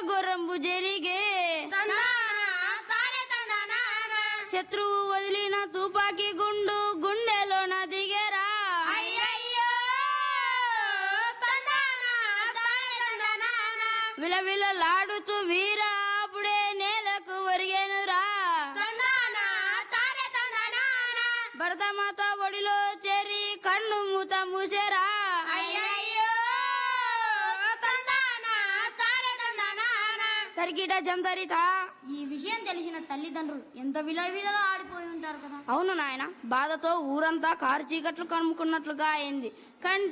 గుర్రంబు జరిగే శత్రువు వదిలిన తుపాకీ గుండు గుండెలోన దిగేరా విలవిలలాడుతూ వీరా అప్పుడే నేలకు ఒరిగేనురా భరతమాత ఒడిలో చేరి కన్ను మూత మూసేరా తరికిట జంతరిత. ఈ విషయం తెలిసిన తల్లిదండ్రులు ఎంత విలవిలలో ఆడిపోయి ఉంటారు కదా. అవును నాయన, బాధతో ఊరంతా కారు చీకట్లు కమ్ముకున్నట్లుగా అయింది. కంటి